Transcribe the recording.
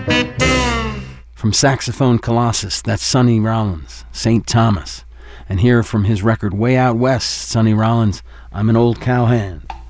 From Saxophone Colossus, that's Sonny Rollins, St. Thomas. And here from his record Way Out West, Sonny Rollins, I'm an Old Cowhand.